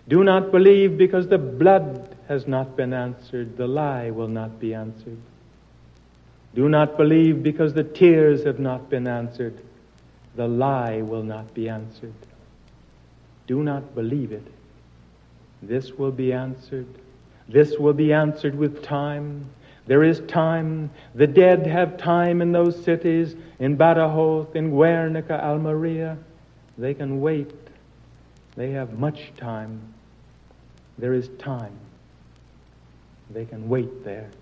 Do not believe because the blood has not been answered, the lie will not be answered. Do not believe because the tears have not been answered, the lie will not be answered. Do not believe it. This will be answered. This will be answered with time. There is time. The dead have time in those cities, in Badajoz, in Guernica, Almeria. They can wait. They have much time. There is time. They can wait there.